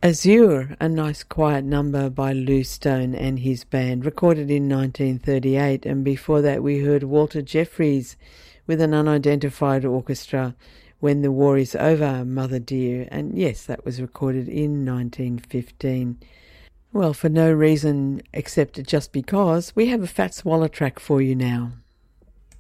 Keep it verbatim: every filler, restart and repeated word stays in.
Azure, a nice quiet number by Lou Stone and his band, recorded in nineteen thirty-eight, and before that we heard Walter Jeffries with an unidentified orchestra, When the War is Over, Mother Dear, and yes, that was recorded in nineteen fifteen. Well, for no reason except just because, we have a Fats Waller track for you now.